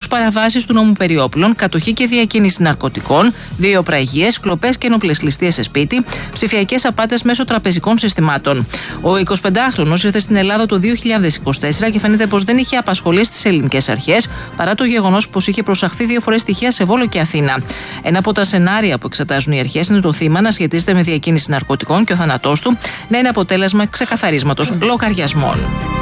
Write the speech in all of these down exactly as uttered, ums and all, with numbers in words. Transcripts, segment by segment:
παραβάσεις του νόμου περί όπλων, κατοχή και διακίνηση ναρκωτικών, βιοπραγίες, κλοπές και ένοπλες ληστείες σε σπίτι, ψηφιακές απάτες μέσω τραπεζικών συστημάτων. Ο εικοσιπεντάχρονος ήρθε στην Ελλάδα το δύο χιλιάδες είκοσι τέσσερα και φαίνεται πως δεν είχε απασχολήσει τις ελληνικές αρχές, παρά το γεγονός πως είχε προσαχθεί δύο φορές τυχαία σε Βόλο και Αθήνα. Ένα από τα σενάρια που εξετάζουν οι αρχές είναι το θύμα να σχετίζεται με διακίνηση ναρκωτικών και ο θάνατός του να είναι αποτέλεσμα ξεκαθαρίσματος λογαριασμών.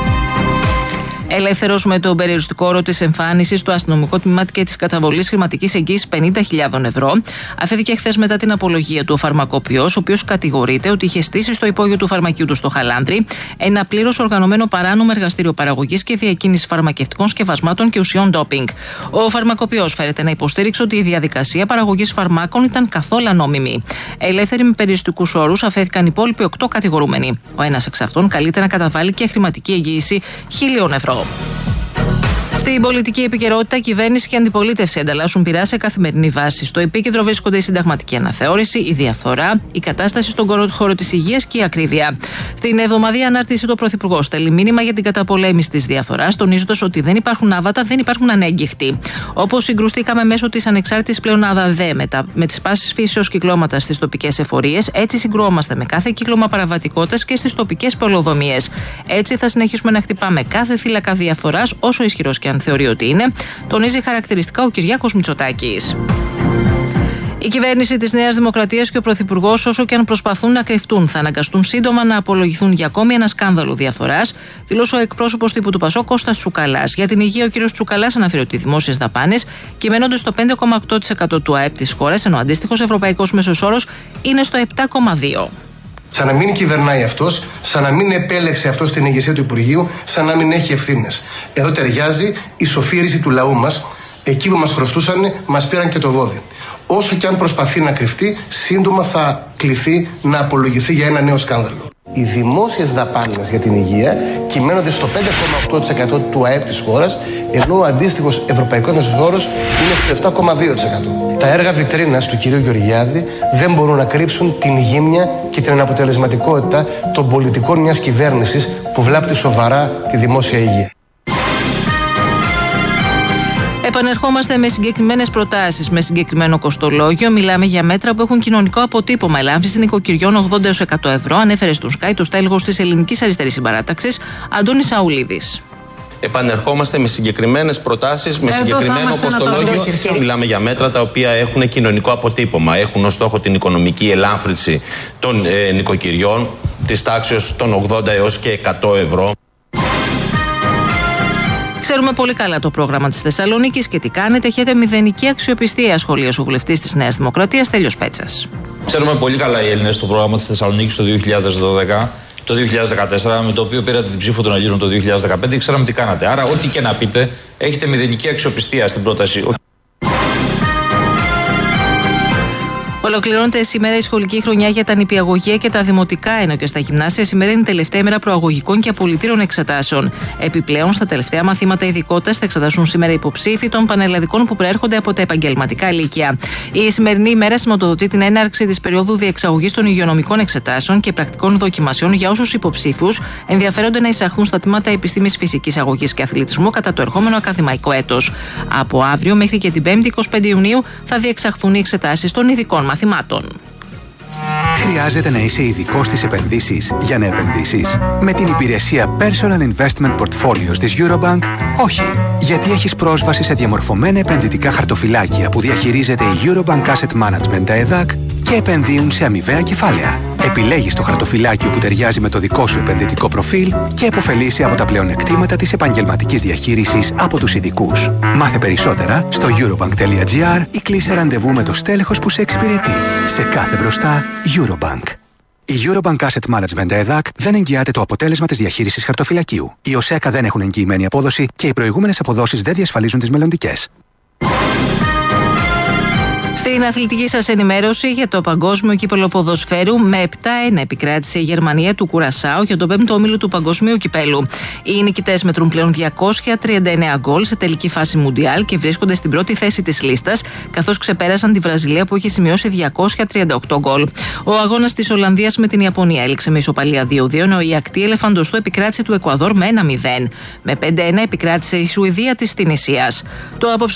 Ελεύθερος με τον περιοριστικό όρο της εμφάνισης στο αστυνομικό τμήμα και της καταβολής χρηματικής εγγύησης πενήντα χιλιάδες ευρώ, αφέθηκε χθες μετά την απολογία του ο φαρμακοποιός, ο οποίος κατηγορείται ότι είχε στήσει στο υπόγειο του φαρμακείου του στο Χαλάνδρι ένα πλήρως οργανωμένο παράνομο εργαστήριο παραγωγής και διακίνησης φαρμακευτικών σκευασμάτων και ουσιών ντόπινγκ. Ο φαρμακοποιός φέρεται να υποστήριξε ότι η διαδικασία παραγωγής φαρμάκων ήταν καθόλου ανόμιμη. Ελεύθεροι με περιοριστικούς όρους αφέθηκαν οι υπόλοιποι οκτώ κατηγορούμενοι. Ο ένας εξ αυτών καλείται να καταβάλει και χρηματική εγγύηση χίλιων ευρώ. Στην πολιτική επικαιρότητα, κυβέρνηση και αντιπολίτευση ανταλλάσσουν πειρά σε καθημερινή βάση. Στο επίκεντρο βρίσκονται η συνταγματική αναθεώρηση, η διαφθορά, η κατάσταση στον χώρο της υγείας και η ακρίβεια. Στην εβδομαδιαία ανάρτηση, του Πρωθυπουργό στέλνει μήνυμα για την καταπολέμηση της διαφθοράς, τονίζοντας ότι δεν υπάρχουν άβατα, δεν υπάρχουν ανέγκυχτοι. Όπως συγκρουστήκαμε μέσω της ανεξάρτητης πλέον ΑΔΑΔΕ με, με τις πάσης φύσεως κυκλώματα στις τοπικές εφορίες, έτσι συγκρουόμαστε με κάθε κύκλωμα παραβατικότητας και στις τοπικές πολεοδομίες. Έτσι θα συνεχίσουμε να χτυπάμε κάθε θύλακα διαφθοράς, όσο ισχυρός και αν θεωρεί ότι είναι, τονίζει χαρακτηριστικά ο Κυριάκος Μητσοτάκης. Η κυβέρνηση της Νέας Δημοκρατίας και ο Πρωθυπουργός, όσο και αν προσπαθούν να κρυφτούν, θα αναγκαστούν σύντομα να απολογηθούν για ακόμη ένα σκάνδαλο διαφθοράς, δήλωσε ο εκπρόσωπος τύπου του Πασόκ Κώστας Τσουκαλάς. Για την υγεία, ο κ. Τσουκαλάς αναφέρει ότι οι δημόσιες δαπάνες κυμαίνονται στο πέντε κόμμα οκτώ τοις εκατό του ΑΕΠ της χώρας, ενώ ο αντίστοιχος ευρωπαϊκός μέσος όρος είναι στο επτά κόμμα δύο τοις εκατό. Σαν να μην κυβερνάει αυτός, σαν να μην επέλεξε αυτός την ηγεσία του Υπουργείου, σαν να μην έχει ευθύνες. Εδώ ταιριάζει η σοφίριση του λαού μας. Εκεί που μας χρωστούσαν, μας πήραν και το βόδι. Όσο και αν προσπαθεί να κρυφτεί, σύντομα θα κληθεί να απολογηθεί για ένα νέο σκάνδαλο. Οι δημόσιες δαπάνες για την υγεία κυμαίνονται στο πέντε κόμμα οκτώ τοις εκατό του ΑΕΠ της χώρας, ενώ ο αντίστοιχος ευρωπαϊκός μέσος όρος είναι στο επτά κόμμα δύο τοις εκατό. Τα έργα βιτρίνας του κυρίου Γεωργιάδη δεν μπορούν να κρύψουν την γύμνια και την αναποτελεσματικότητα των πολιτικών μιας κυβέρνησης που βλάπτει σοβαρά τη δημόσια υγεία. Επανερχόμαστε με συγκεκριμένες προτάσεις, με συγκεκριμένο κοστολόγιο. Μιλάμε για μέτρα που έχουν κοινωνικό αποτύπωμα. Ελάφρυνση νοικοκυριών ογδόντα έως εκατό ευρώ. Ανέφερε στον Sky το στέλεχος της Ελληνικής Αριστερής Συμπαράταξης, Αντώνης Σαουλίδης. Επανερχόμαστε με συγκεκριμένες προτάσεις, με Εδώ συγκεκριμένο κοστολόγιο. Μιλάμε για μέτρα τα οποία έχουν κοινωνικό αποτύπωμα. Έχουν ως στόχο την οικονομική ελάφρυνση των ε, νοικοκυριών της τάξης των ογδόντα έως και εκατό ευρώ. Ξέρουμε πολύ καλά το πρόγραμμα της Θεσσαλονίκης και τι κάνετε. Έχετε μηδενική αξιοπιστία, σχολίασε ο βουλευτής της Νέας Δημοκρατίας, Τέλειος Πέτσας. Ξέρουμε πολύ καλά οι Έλληνες το πρόγραμμα της Θεσσαλονίκης το δύο χιλιάδες δώδεκα, το δύο χιλιάδες δεκατέσσερα, με το οποίο πήρατε την ψήφο των Ελλήνων το δύο χιλιάδες δεκαπέντε και ξέραμε τι κάνατε. Άρα, ό,τι και να πείτε, έχετε μηδενική αξιοπιστία στην πρόταση. Ολοκληρώνεται σήμερα η σχολική χρονιά για τα νηπιαγωγεία και τα δημοτικά, ενώ και στα γυμνάσια σήμερα είναι η τελευταία ημέρα προαγωγικών και απολυτήρων εξετάσεων. Επιπλέον, στα τελευταία μαθήματα ειδικότητας θα εξετάσουν σήμερα υποψήφοι των πανελλαδικών που προέρχονται από τα επαγγελματικά λύκεια. Η σημερινή ημέρα σηματοδοτεί την έναρξη της περίοδου διεξαγωγής των υγειονομικών εξετάσεων και πρακτικών δοκιμασιών για όσους υποψήφιους ενδιαφέρονται να εισαχθούν στα τμήματα επιστήμης φυσικής αγωγής και αθλητισμού κατά το ερχόμενο ακαδημαϊκό έτος. Από αύριο μέχρι και την πέμπτη εικοστή πέμπτη Ιουνίου θα διεξαχθούν οι εξετάσεις των ειδικών μαθημάτων. Χρειάζεται να είσαι ειδικός στις επενδύσεις για να επενδύσεις. Με την υπηρεσία Personal Investment Portfolios της Eurobank, όχι. Γιατί έχεις πρόσβαση σε διαμορφωμένα επενδυτικά χαρτοφυλάκια που διαχειρίζεται η Eurobank Asset Management, τα ΕΔΑΚ, και επενδύουν σε αμοιβαία κεφάλαια. Επιλέγεις το χαρτοφυλάκιο που ταιριάζει με το δικό σου επενδυτικό προφίλ και επωφελείσαι από τα πλεονεκτήματα της επαγγελματικής διαχείρισης από τους ειδικούς. Μάθε περισσότερα στο eurobank τελεία gr ή κλείσε ραντεβού με το στέλεχος που σε εξυπηρετεί. Σε κάθε μπροστά, Eurobank. Η Eurobank Asset Management ΕΔΑΚ δεν εγγυάται το αποτέλεσμα της διαχείρισης χαρτοφυλακίου. Οι ΟΣΕΚΑ δεν έχουν εγγυημένη απόδοση και οι προηγούμενες αποδόσεις δεν διασφαλίζουν τις μελλοντικές. Στην αθλητική σας ενημέρωση για το Παγκόσμιο Κύπελλο Ποδοσφαίρου, με επτά ένα επικράτησε η Γερμανία του Κουρασάου για τον πέμπτο όμιλο του Παγκοσμίου Κυπέλλου. Οι νικητές μετρούν πλέον διακόσια τριάντα εννέα γκολ σε τελική φάση Μουντιάλ και βρίσκονται στην πρώτη θέση της λίστας, καθώς ξεπέρασαν τη Βραζιλία που έχει σημειώσει διακόσια τριάντα οκτώ γκολ. Ο αγώνας της Ολλανδίας με την Ιαπωνία έληξε με ισοπαλία δύο δύο, ενώ η ακτή ελεφαντοστού επικράτησε του Εκουαδόρ με ένα μηδέν. Με πέντε ένα επικράτησε η Σουηδία της Τινησίας. Το